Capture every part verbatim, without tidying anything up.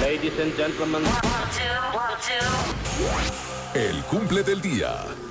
Ladies and gentlemen. El cumple del día.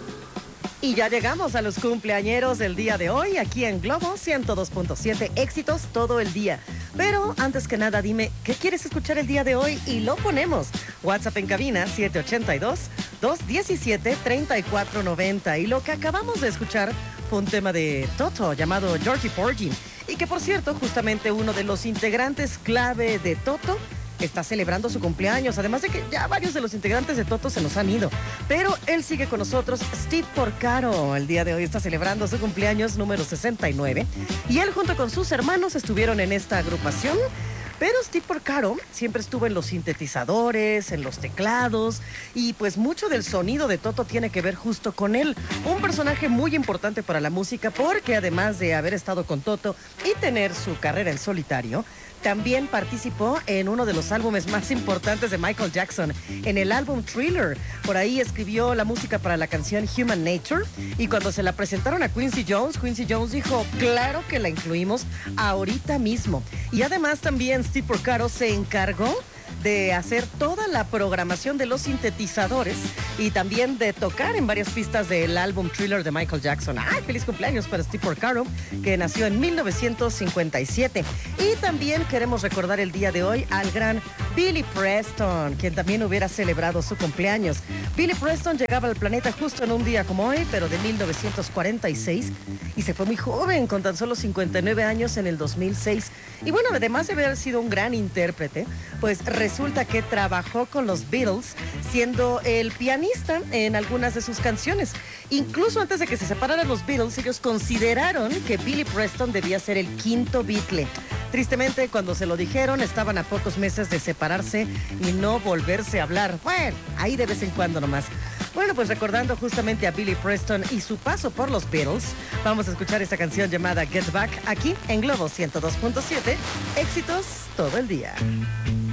Y ya llegamos a los cumpleañeros del día de hoy, aquí en Globo ciento dos punto siete, éxitos todo el día. Pero antes que nada, dime, ¿qué quieres escuchar el día de hoy? Y lo ponemos. WhatsApp en cabina, siete ocho dos, dos uno siete, tres cuatro nueve cero. Y lo que acabamos de escuchar fue un tema de Toto llamado Georgie Porgy. Y que, por cierto, justamente uno de los integrantes clave de Toto está celebrando su cumpleaños, además de que ya varios de los integrantes de Toto se nos han ido, pero él sigue con nosotros. Steve Porcaro el día de hoy está celebrando su cumpleaños número sesenta y nueve, y él junto con sus hermanos estuvieron en esta agrupación. Pero Steve Porcaro siempre estuvo en los sintetizadores, en los teclados, y pues mucho del sonido de Toto tiene que ver justo con él. Un personaje muy importante para la música, porque además de haber estado con Toto y tener su carrera en solitario, también participó en uno de los álbumes más importantes de Michael Jackson, en el álbum Thriller. Por ahí escribió la música para la canción Human Nature, y cuando se la presentaron a Quincy Jones, Quincy Jones dijo, claro que la incluimos ahorita mismo. Y además también Steve Porcaro se encargó de hacer toda la programación de los sintetizadores y también de tocar en varias pistas del álbum Thriller de Michael Jackson. ¡Ay, feliz cumpleaños para Steve Porcaro, que nació en mil novecientos cincuenta y siete! Y también queremos recordar el día de hoy al gran Billy Preston, quien también hubiera celebrado su cumpleaños. Billy Preston llegaba al planeta justo en un día como hoy, pero de mil novecientos cuarenta y seis, y se fue muy joven, con tan solo cincuenta y nueve años en el dos mil seis. Y bueno, además de haber sido un gran intérprete, pues resulta que trabajó con los Beatles, siendo el pianista en algunas de sus canciones. Incluso antes de que se separaran los Beatles, ellos consideraron que Billy Preston debía ser el quinto Beatle. Tristemente, cuando se lo dijeron, estaban a pocos meses de separarse y no volverse a hablar. Bueno, ahí de vez en cuando nomás. Bueno, pues recordando justamente a Billy Preston y su paso por los Beatles, vamos a escuchar esta canción llamada Get Back aquí en Globo ciento dos punto siete, éxitos todo el día.